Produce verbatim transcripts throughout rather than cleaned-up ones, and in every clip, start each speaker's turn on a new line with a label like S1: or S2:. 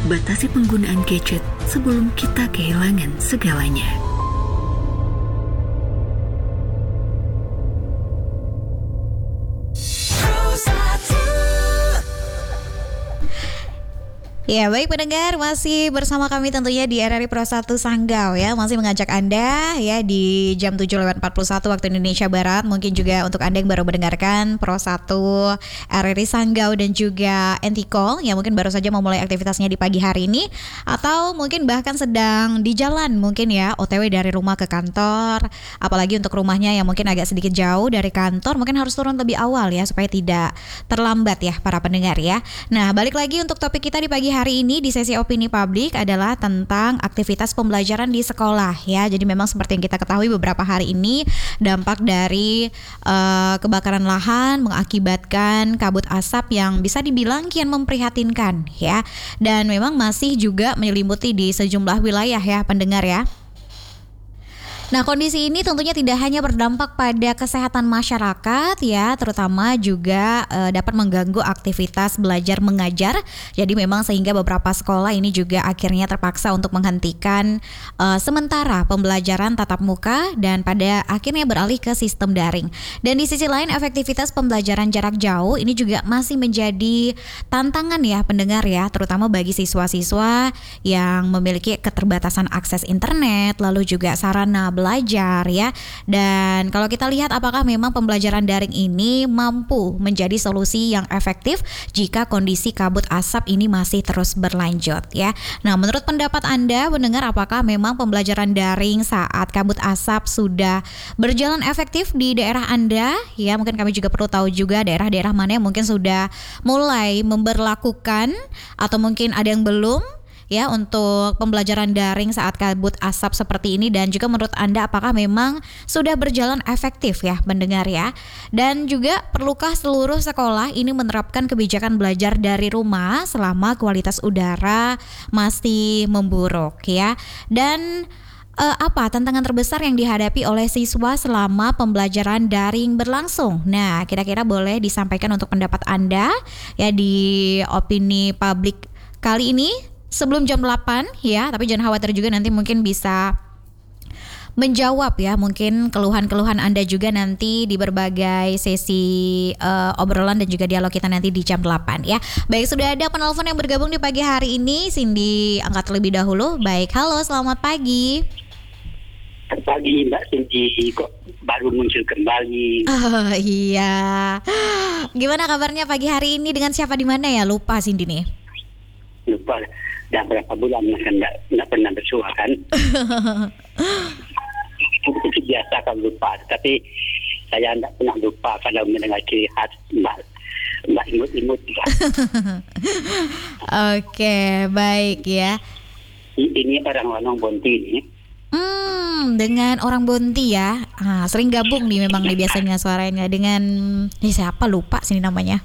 S1: batasi penggunaan gadget sebelum kita kehilangan segalanya.
S2: Ya, baik pendengar, masih bersama kami tentunya di R R I Pro satu Sanggau ya. Masih mengajak Anda ya di jam tujuh lewat empat puluh satu waktu Indonesia Barat. Mungkin juga untuk Anda yang baru mendengarkan Pro satu R R I Sanggau dan juga Entikol yang mungkin baru saja memulai aktivitasnya di pagi hari ini, atau mungkin bahkan sedang di jalan mungkin ya, O T W dari rumah ke kantor. Apalagi untuk rumahnya yang mungkin agak sedikit jauh dari kantor, mungkin harus turun lebih awal ya supaya tidak terlambat ya para pendengar ya. Nah, balik lagi untuk topik kita di pagi hari Hari ini di sesi opini publik adalah tentang aktivitas pembelajaran di sekolah ya. Jadi memang seperti yang kita ketahui beberapa hari ini dampak dari uh, kebakaran lahan mengakibatkan kabut asap yang bisa dibilang kian memprihatinkan ya. Dan memang masih juga menyelimuti di sejumlah wilayah ya pendengar ya. Nah, kondisi ini tentunya tidak hanya berdampak pada kesehatan masyarakat ya, terutama juga e, dapat mengganggu aktivitas belajar mengajar. Jadi memang sehingga beberapa sekolah ini juga akhirnya terpaksa untuk menghentikan e, sementara pembelajaran tatap muka dan pada akhirnya beralih ke sistem daring. Dan di sisi lain efektivitas pembelajaran jarak jauh ini juga masih menjadi tantangan ya pendengar ya, terutama bagi siswa-siswa yang memiliki keterbatasan akses internet, lalu juga sarana belajar ya. Dan kalau kita lihat apakah memang pembelajaran daring ini mampu menjadi solusi yang efektif jika kondisi kabut asap ini masih terus berlanjut ya. Nah, menurut pendapat Anda mendengar apakah memang pembelajaran daring saat kabut asap sudah berjalan efektif di daerah Anda? Ya, mungkin kami juga perlu tahu juga daerah-daerah mana yang mungkin sudah mulai memberlakukan atau mungkin ada yang belum ya untuk pembelajaran daring saat kabut asap seperti ini, dan juga menurut Anda apakah memang sudah berjalan efektif ya mendengar ya. Dan juga perlukah seluruh sekolah ini menerapkan kebijakan belajar dari rumah selama kualitas udara masih memburuk ya. Dan Uh, apa tantangan terbesar yang dihadapi oleh siswa selama pembelajaran daring berlangsung? Nah, kira-kira boleh disampaikan untuk pendapat Anda ya di opini publik kali ini sebelum jam delapan ya, tapi jangan khawatir juga, nanti mungkin bisa menjawab ya mungkin keluhan-keluhan Anda juga nanti di berbagai sesi uh, obrolan dan juga dialog kita nanti di jam delapan ya. Baik, sudah ada penelpon yang bergabung di pagi hari ini. Cindy angkat terlebih dahulu. Baik, halo, selamat pagi.
S3: Pagi Mbak Cindy, kok baru muncul kembali.
S2: Oh iya. Gimana kabarnya pagi hari ini, dengan siapa di mana ya? Lupa Cindy nih.
S3: Lupa, dah berapa bulan kan nggak nggak pernah bersua kan. Itu biasa kan lupa, tapi saya nggak pernah lupa kalau mendengar ciri khas Mbak Mbak imut-imut.
S2: Oke, baik ya.
S3: Ini orang Wanong Bonti nih.
S2: Hmm, dengan orang Bonti ya. Ah, sering gabung nih memang nih biasanya suaranya dengan ini siapa, lupa sini namanya.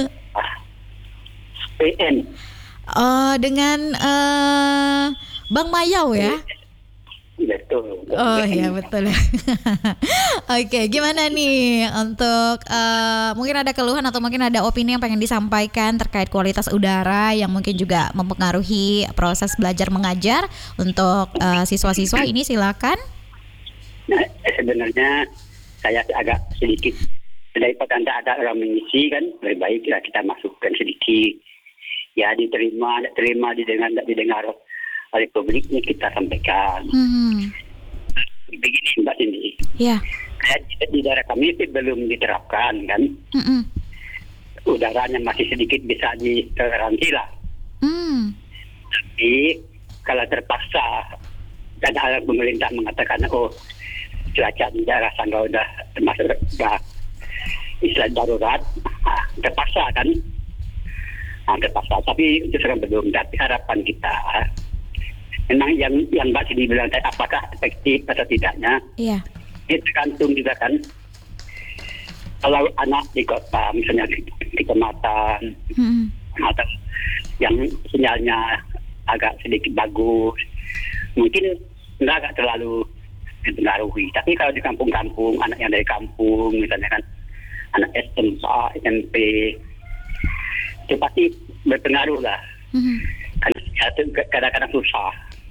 S3: P N.
S2: Oh, dengan uh, Bang Mayau ya.
S3: Betul.
S2: Oh iya betul. Oke, gimana nih untuk uh, mungkin ada keluhan atau mungkin ada opini yang pengen disampaikan terkait kualitas udara yang mungkin juga mempengaruhi proses belajar mengajar untuk uh, siswa-siswa ini, silakan.
S3: Nah, sebenarnya saya agak sedikit, daripada anda ada orang mengisi kan, lebih baik kita masukkan sedikit. Ya, diterima, tidak terima, didengar, tidak didengar oleh publiknya kita sampaikan. Hmm. Begini Mbak Cindy.
S2: Ya.
S3: Kayak di, di daerah kami itu belum diterapkan kan. Mm-mm. Udaranya masih sedikit bisa dikarantina. Mm. Tapi kalau terpaksa dan ada pemerintah mengatakan oh cuaca di daerah Sanggau sudah termasuk sudah istilah darurat, nah, terpaksa kan. Nah, terpaksa. Tapi itu sekarang belum. Tapi harapan kita memang yang yang Mbak Cindy bilang tadi, apakah efektif atau tidaknya? Iya. Itu tergantung juga kan. Kalau anak di kota, misalnya di, di kecamatan, hmm. atau yang sinyalnya agak sedikit bagus, mungkin enggak agak terlalu dipengaruhi. Tapi kalau di kampung-kampung, anak yang dari kampung, misalnya kan anak S M A, S M P, itu pasti berpengaruh lah. Hmm. Karena satu kadang-kadang susah.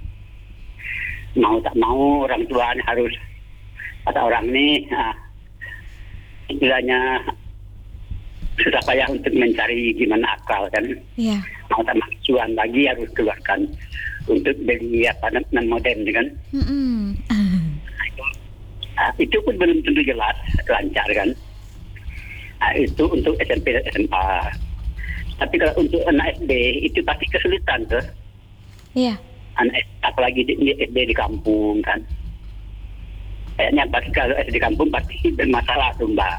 S3: Mau tak mau orang tua harus, kata orang ini, nah, istilahnya susah payah untuk mencari gimana akal kan.
S2: Iya.
S3: Mau tak mau cuan lagi harus keluarkan untuk beli apa non modern kan.
S2: Mm-mm.
S3: Nah, itu, nah, itu pun belum tentu jelas lancar kan. Nah, itu untuk S M P S M A. Tapi kalau untuk anak S D itu pasti kesulitan tuh.
S2: Iya.
S3: Anak apalagi di, di S D di kampung kan. Kayaknya pasti kalau S D di kampung pasti bermasalah tuh Mbak.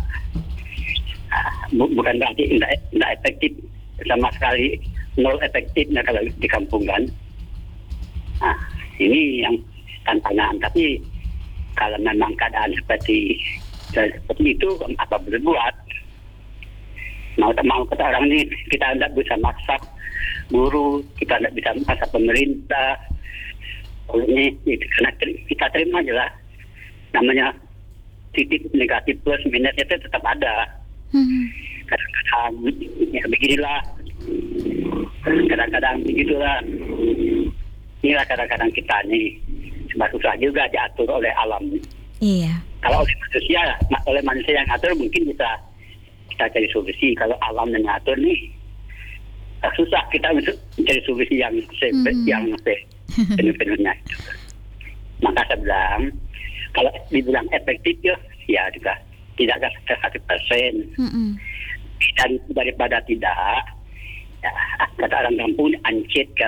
S3: Nah, bukan berarti tidak tidak efektif sama sekali, nol efektif nah kalau di kampung kan. Nah, ini yang tantangan. Tapi kalau memang keadaan seperti seperti itu apa boleh buat? Mau tak mau kata orang ini kita tidak bisa maksa guru, kita tidak bisa maksa pemerintah. Ini karena kita terima aja lah. Namanya titik negatif plus minus itu tetap ada. Hmm. Kadang-kadang ya beginilah, kadang-kadang begitulah. Inilah kadang-kadang kita nih sebab susah juga diatur oleh alam.
S2: Iya.
S3: Kalau oleh manusia, oleh manusia yang atur mungkin bisa kita cari solusi. Kalau alam yang ngatur nih susah kita untuk mencari solusi yang se- hmm. yang penuh-penuhnya. Maka saya bilang kalau dibilang efektif ya, ya juga tidak seratus persen. Hmm. Dan daripada tidak, ya, kata orang kampung ancit ke.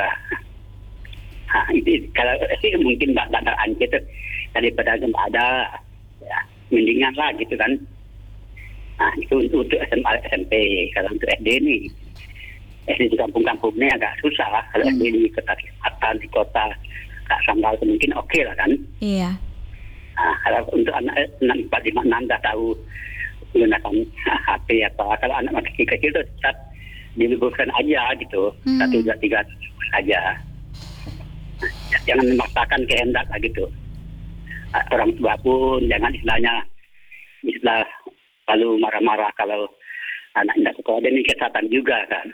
S3: Nah, itu kalau sih mungkin bakal ancit daripada nggak ada, ya, mendingan lah gitu kan. Nah, itu untuk, untuk S M A S M P. Kalau untuk S D nih, S D di kampung-kampungnya agak susah lah. Kalau hmm. S D di kota selatan, di kota Kak Sanggal itu mungkin oke okay lah kan.
S2: Iya.
S3: Nah, kalau untuk anak enam empat lima enam nggak tahu menggunakan H P apa. Kalau anak masih kecil itu tetap diliburkan aja gitu. Hmm. Satu dua tiga aja. Nah, jangan memaksakan kehendak lah gitu. Nah, orang tua pun jangan istilahnya istilah lalu marah-marah kalau anak tidak sekolah. Dan ini kesehatan juga kan.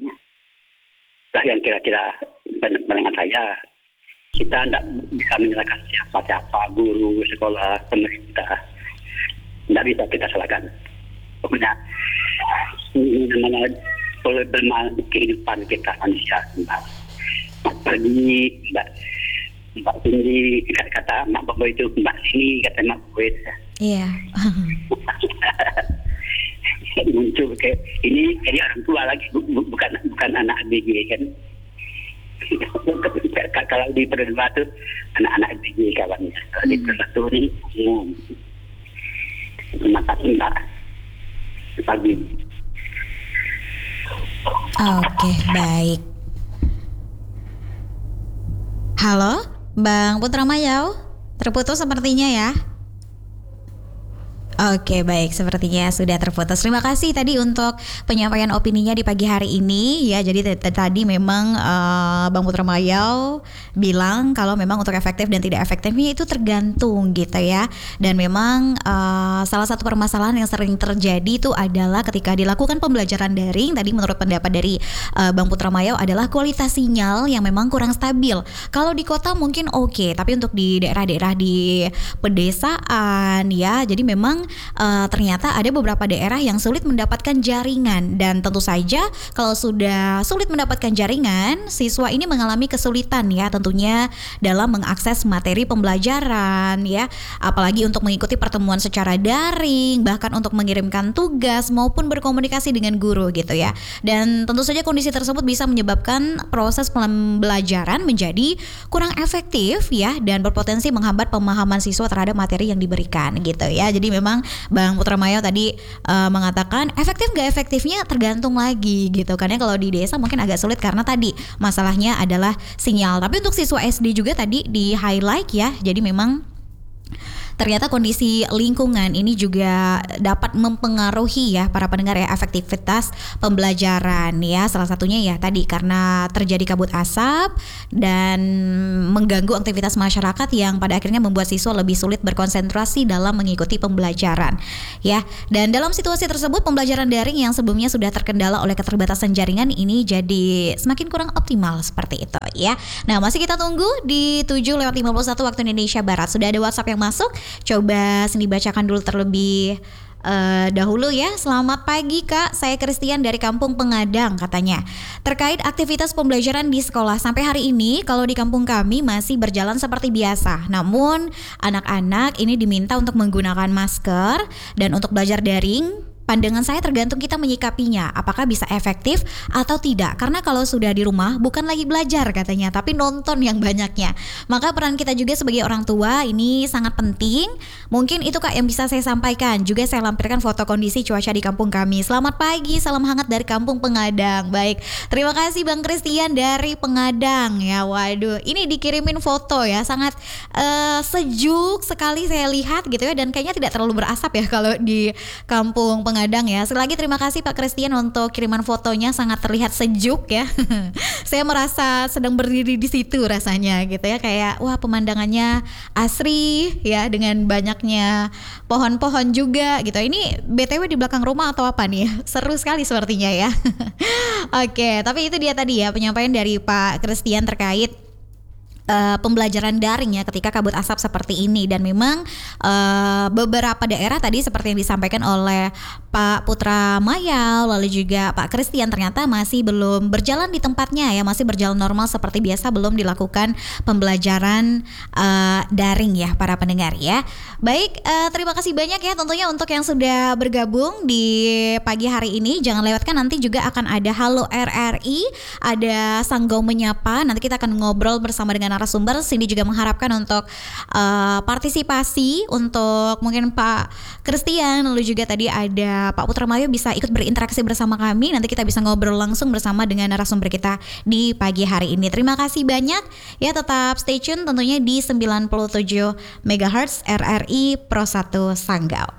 S3: Nah, yang kira-kira pandangan saya, kita tidak bisa menyalahkan siapa-siapa, guru, sekolah, pemerintah. Tidak bisa kita salahkan. Pokoknya ini namanya problema kehidupan kita manusia. Mbak pergi, mbak mbak tinggi, kata mak bapak itu mbak sini, kata mak bapak itu.
S2: Iya.
S3: Muncul kayak ini jadi orang tua lagi, bukan bukan anak A B G kan. Kalau di Perdewa itu anak-anak A B G kawannya. Kalau di Perdewa ini umum. Terima kasih Mbak. Pagi.
S2: Oke, baik. Halo, Bang Putra Mayau. Terputus sepertinya ya. Oke, baik, sepertinya sudah terputus. Terima kasih tadi untuk penyampaian opininya di pagi hari ini ya. Jadi t- t- tadi memang uh, Bang Putra Mayau bilang kalau memang untuk efektif dan tidak efektifnya itu tergantung gitu ya. Dan memang uh, salah satu permasalahan yang sering terjadi itu adalah ketika dilakukan pembelajaran daring. Tadi menurut pendapat dari uh, Bang Putra Mayau adalah kualitas sinyal yang memang kurang stabil. Kalau di kota mungkin oke, okay, tapi untuk di daerah-daerah di pedesaan ya, jadi memang Uh, ternyata ada beberapa daerah yang sulit mendapatkan jaringan. Dan tentu saja kalau sudah sulit mendapatkan jaringan, siswa ini mengalami kesulitan ya tentunya dalam mengakses materi pembelajaran ya, apalagi untuk mengikuti pertemuan secara daring, bahkan untuk mengirimkan tugas maupun berkomunikasi dengan guru gitu ya. Dan tentu saja kondisi tersebut bisa menyebabkan proses pembelajaran menjadi kurang efektif ya, dan berpotensi menghambat pemahaman siswa terhadap materi yang diberikan gitu ya. Jadi memang Bang Putra Mayau tadi uh, mengatakan efektif gak efektifnya tergantung lagi gitu. Karena kalau di desa mungkin agak sulit karena tadi masalahnya adalah sinyal. Tapi untuk siswa S D juga tadi di highlight ya. Jadi memang ternyata kondisi lingkungan ini juga dapat mempengaruhi ya para pendengar ya efektivitas pembelajaran ya. Salah satunya ya tadi karena terjadi kabut asap dan mengganggu aktivitas masyarakat yang pada akhirnya membuat siswa lebih sulit berkonsentrasi dalam mengikuti pembelajaran ya. Dan dalam situasi tersebut pembelajaran daring yang sebelumnya sudah terkendala oleh keterbatasan jaringan ini jadi semakin kurang optimal seperti itu ya. Nah, masih kita tunggu di tujuh lewat lima puluh satu waktu Indonesia Barat. Sudah ada WhatsApp yang masuk. Coba Cindy bacakan dulu terlebih Uh, dahulu ya. Selamat pagi Kak, saya Christian dari Kampung Pengadang katanya. Terkait aktivitas pembelajaran di sekolah sampai hari ini, kalau di kampung kami masih berjalan seperti biasa. Namun anak-anak ini diminta untuk menggunakan masker dan untuk belajar daring. Pandangan saya tergantung kita menyikapinya, apakah bisa efektif atau tidak. Karena kalau sudah di rumah bukan lagi belajar katanya, tapi nonton yang banyaknya. Maka peran kita juga sebagai orang tua ini sangat penting. Mungkin itu Kak yang bisa saya sampaikan. Juga saya lampirkan foto kondisi cuaca di kampung kami. Selamat pagi, salam hangat dari Kampung Pengadang. Baik, terima kasih Bang Christian dari Pengadang ya. Waduh, ini dikirimin foto ya, sangat uh, sejuk sekali saya lihat gitu ya. Dan kayaknya tidak terlalu berasap ya kalau di Kampung Pengadang ya. Sekali lagi terima kasih Pak Christian untuk kiriman fotonya, sangat terlihat sejuk ya. Saya merasa sedang berdiri di situ rasanya gitu ya, kayak wah pemandangannya asri ya dengan banyaknya pohon-pohon juga gitu. Ini B T W di belakang rumah atau apa nih? Seru sekali sepertinya ya. Oke, tapi itu dia tadi ya penyampaian dari Pak Christian terkait Uh, pembelajaran daring ya ketika kabut asap seperti ini. Dan memang uh, beberapa daerah tadi seperti yang disampaikan oleh Pak Putra Mayau lalu juga Pak Christian ternyata masih belum berjalan di tempatnya ya, masih berjalan normal seperti biasa, belum dilakukan pembelajaran uh, daring ya para pendengar ya. Baik, uh, terima kasih banyak ya tentunya untuk yang sudah bergabung di pagi hari ini. Jangan lewatkan, nanti juga akan ada Halo R R I, ada Sanggau Menyapa, nanti kita akan ngobrol bersama dengan narasumber. Cindy juga mengharapkan untuk uh, partisipasi untuk mungkin Pak Christian, lalu juga tadi ada Pak Putra Mayu bisa ikut berinteraksi bersama kami. Nanti kita bisa ngobrol langsung bersama dengan narasumber kita di pagi hari ini. Terima kasih banyak ya, tetap stay tune tentunya di sembilan puluh tujuh megahertz R R I Pro satu Sanggau.